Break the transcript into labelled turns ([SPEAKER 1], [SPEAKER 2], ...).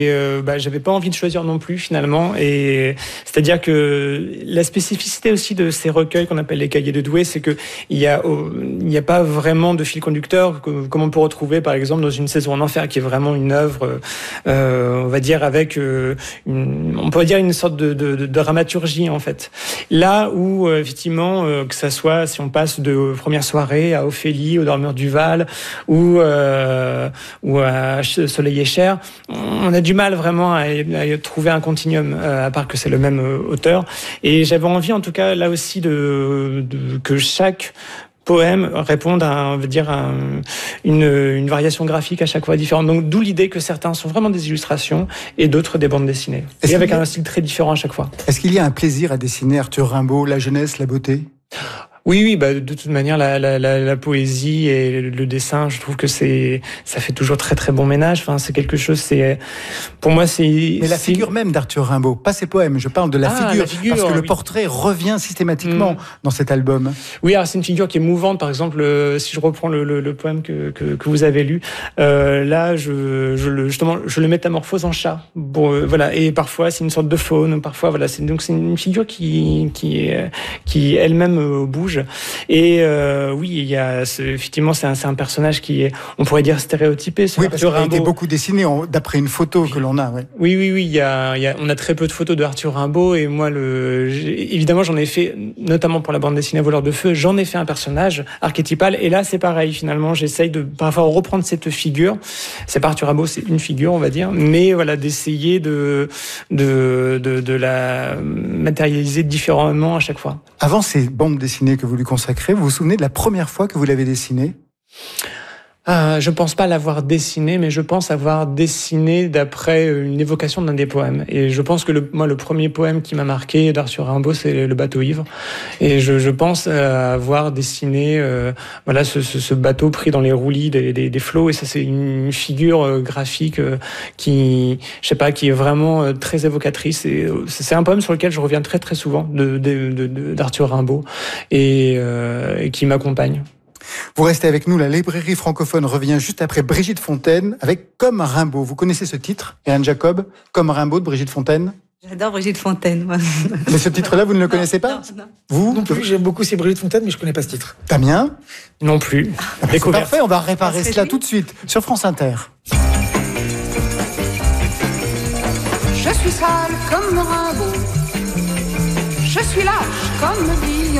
[SPEAKER 1] J'avais pas envie de choisir non plus finalement, et c'est-à-dire que la spécificité aussi de ces recueils qu'on appelle les cahiers de Douai, c'est que il y a pas vraiment de fil conducteur comme on peut retrouver par exemple dans Une saison en enfer, qui est vraiment une œuvre, on va dire avec on pourrait dire une sorte de dramaturgie en fait. Là où effectivement que ça soit, si on passe de Première soirée à Ophélie, au Dormeur du Val ou à Soleil et Cher, on a du mal vraiment à trouver un continuum, à part que c'est le même auteur. Et j'avais envie, en tout cas, là aussi, que chaque poème réponde à, on va dire, une variation graphique à chaque fois différente. Donc, d'où l'idée que certains sont vraiment des illustrations et d'autres des bandes dessinées. Et avec un style très différent à chaque fois.
[SPEAKER 2] Est-ce qu'il y a un plaisir à dessiner Arthur Rimbaud, la jeunesse, la beauté ?
[SPEAKER 1] Oui, de toute manière, la poésie et le dessin, je trouve que ça fait toujours très très bon ménage. Enfin, c'est quelque chose, pour moi, c'est.
[SPEAKER 2] Mais la figure même d'Arthur Rimbaud, pas ses poèmes, je parle de la figure, parce que le portrait revient systématiquement dans cet album.
[SPEAKER 1] Oui, alors c'est une figure qui est mouvante. Par exemple, si je reprends le poème que vous avez lu, là, je le métamorphose en chat. Bon, voilà, et parfois c'est une sorte de faune, parfois voilà, c'est une figure qui elle-même bouge. Et oui, effectivement, c'est un personnage qui est, on pourrait dire, stéréotypé.
[SPEAKER 2] Oui, parce qu'il a été beaucoup dessiné d'après une photo que l'on a. Ouais.
[SPEAKER 1] Oui. On a très peu de photos de Arthur Rimbaud, et moi, évidemment, j'en ai fait, notamment pour la bande dessinée Voleur de Feu, j'en ai fait un personnage archétypal. Et là, c'est pareil. Finalement, j'essaye de parfois reprendre cette figure. C'est pas Arthur Rimbaud, c'est une figure, on va dire, mais voilà, d'essayer de la matérialiser différemment à chaque fois.
[SPEAKER 2] Avant ces bandes dessinées que vous lui consacrez, vous vous souvenez de la première fois que vous l'avez dessinée ?
[SPEAKER 1] Je pense pas l'avoir dessiné, mais je pense avoir dessiné d'après une évocation d'un des poèmes. Et je pense que le premier poème qui m'a marqué d'Arthur Rimbaud, c'est Le bateau ivre. Et je pense avoir dessiné, ce bateau pris dans les roulis des flots. Et ça, c'est une figure graphique qui est vraiment très évocatrice. Et c'est un poème sur lequel je reviens très très souvent d'Arthur Rimbaud et qui m'accompagne.
[SPEAKER 2] Vous restez avec nous, la librairie francophone revient juste après Brigitte Fontaine avec Comme Rimbaud. Vous connaissez ce titre, Anne Jacob, Comme Rimbaud de Brigitte Fontaine ?
[SPEAKER 3] J'adore Brigitte Fontaine, moi.
[SPEAKER 2] Mais ce titre-là, vous ne le connaissez pas ?
[SPEAKER 3] Non.
[SPEAKER 2] Vous ?
[SPEAKER 4] Non plus, j'aime beaucoup Brigitte Fontaine, mais je ne connais pas ce titre.
[SPEAKER 2] Damien ?
[SPEAKER 1] Non plus.
[SPEAKER 2] C'est parfait, on va réparer cela tout de suite sur France Inter.
[SPEAKER 5] Je suis sale comme Rimbaud, je suis lâche comme Villon.